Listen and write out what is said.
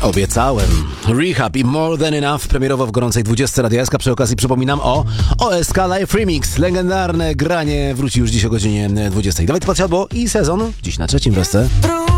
Obiecałem. Rehab i More Than Enough premierowo w gorącej 20 Radia SK. Przy okazji przypominam o OSK Live Remix. Legendarne granie wróci już dziś o godzinie 20. Dawaj to podsiadło i sezon dziś na trzecim wreszcie.